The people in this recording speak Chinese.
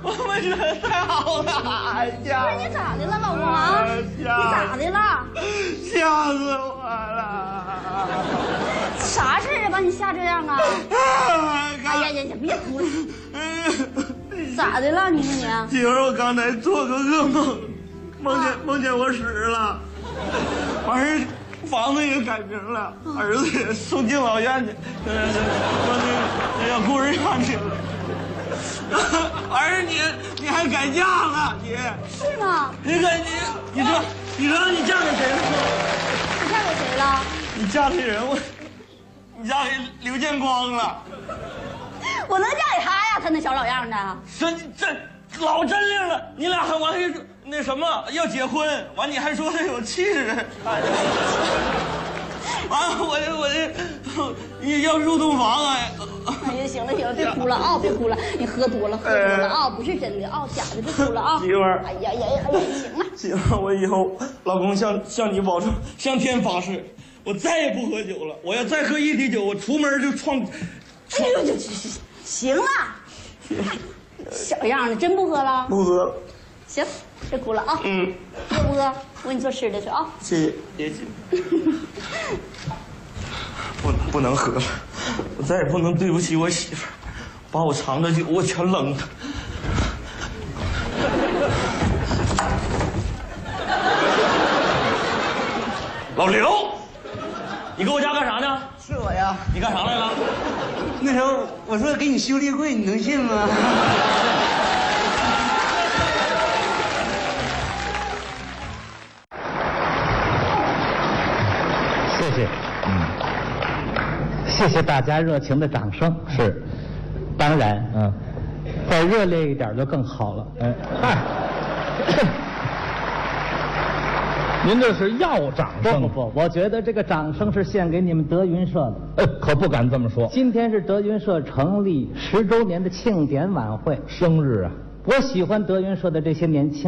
我们觉得太好了。哎呀， 不是你咋的了，老公？你咋的了？ 吓死我了！ 啥事儿啊？把你吓这样啊？哎呀，别哭了。咋的了？你说你？ 媳妇儿，我刚才做个噩梦，梦见我死了，完事房子也改名了，儿子也送敬老院去，那个孤儿院去了。儿你还改嫁了，你是吗？ 你说你嫁给谁了？ 你嫁给谁了？ 你嫁给人你嫁给刘建光了。 我能嫁给他呀？他那小老样的。 这老真灵了，你俩还完还那什么要结婚，完你还说他有气质，完了你要入洞房啊！ 哎呀，行了，别哭了啊，别哭了，你喝多了啊，不是真的啊，假的，别哭了啊。 媳妇儿， 哎呀，行了。 媳妇儿，我以后老公向你保证，向天发誓，我再也不喝酒了。我要再喝一滴酒，我出门就撞。 哎呦，行了，小样的，真不喝了？ 不喝了。 行，别哭了啊。喝不喝？我给你做吃的去啊。 谢谢。不能喝了，我再也不能对不起我媳妇儿，把我藏的酒我全扔了。老刘，你搁我家干啥呢？ 是我呀。 你干啥来了？ 那时候我说给你修立柜，你能信吗？ 谢谢，谢谢大家热情的掌声。是，当然，再热烈一点就更好了。 嗨，您这是要掌声？ 不，我觉得这个掌声是献给你们德云社的。 可不敢这么说。 今天是德云社成立10周年的庆典晚会， 生日啊！ 我喜欢德云社的这些年轻